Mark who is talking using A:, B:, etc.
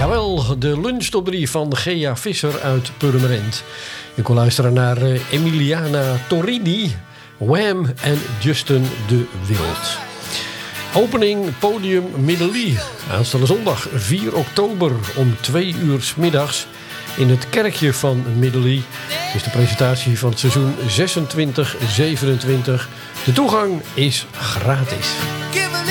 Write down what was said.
A: Jawel, de lunchtop 3 van Gea Visser uit Purmerend. Je kon luisteren naar Emiliana Torrini, Wham en Justin de Wild. Opening Podium Middelie. Aanstaande zondag 4 oktober om 2 uur 's middags in het kerkje van Middelie. Dus de presentatie van het seizoen 26-27. De toegang is gratis.